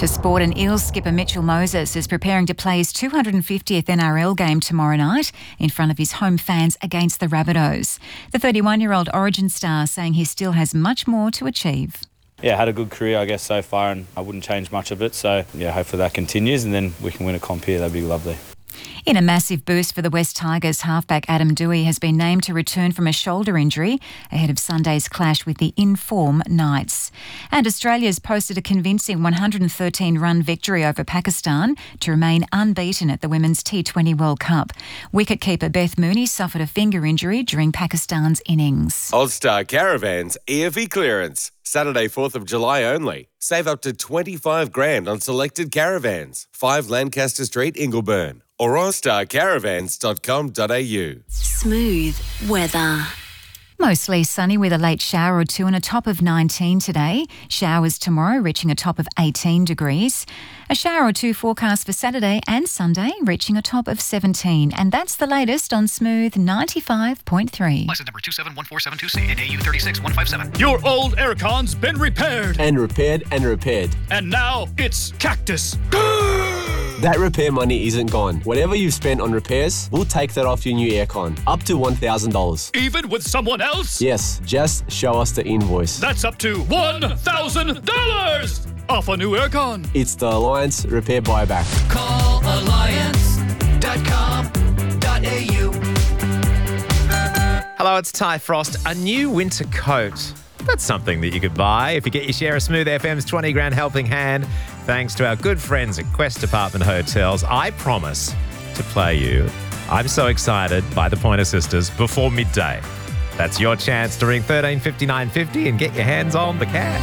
To sport, and Eels skipper Mitchell Moses is preparing to play his 250th NRL game tomorrow night in front of his home fans against the Rabbitohs. The 31-year-old Origin star saying he still has much more to achieve. Yeah, had a good career, I guess, so far, and I wouldn't change much of it. So, yeah, hopefully that continues and then we can win a comp here. That'd be lovely. In a massive boost for the West Tigers, halfback Adam Doueihi has been named to return from a shoulder injury ahead of Sunday's clash with the in-form Knights. And Australia's posted a convincing 113-run victory over Pakistan to remain unbeaten at the Women's T20 World Cup. Wicketkeeper Beth Mooney suffered a finger injury during Pakistan's innings. All-Star Caravans EFE clearance. Saturday, 4th of July only. Save up to $25,000 on selected caravans. 5 Lancaster Street, Ingleburn. Or allstarcaravans.com.au. Smooth weather. Mostly sunny with a late shower or two and a top of 19 today. Showers tomorrow reaching a top of 18 degrees. A shower or two forecast for Saturday and Sunday reaching a top of 17. And that's the latest on Smooth 95.3. License number 271472C and AU 36157. Your old aircon's been repaired. And repaired and repaired. And now it's Cactus. That repair money isn't gone. Whatever you've spent on repairs, we'll take that off your new aircon. Up to $1,000. Even with someone else? Yes, just show us the invoice. That's up to $1,000 off a new aircon. It's the Alliance Repair Buyback. Call alliance.com.au. Hello, it's Ty Frost. A new winter coat. That's something that you could buy if you get your share of Smooth FM's 20 grand helping hand. Thanks to our good friends at Quest Department Hotels, I promise to play you I'm So Excited by the Pointer Sisters before midday. That's your chance to ring 13 59 50 and get your hands on the cash.